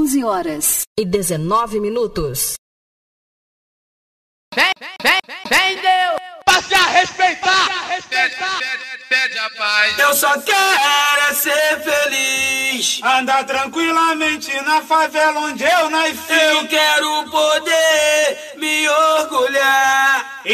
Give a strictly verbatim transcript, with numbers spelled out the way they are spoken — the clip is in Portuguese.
onze horas e dezenove minutos. Vem, vem, vem, Deus! Passe a respeitar! respeitar. Pede, pede, pede a paz. Eu só quero é ser feliz, andar tranquilamente na favela onde eu nasci. Eu quero poder me orgulhar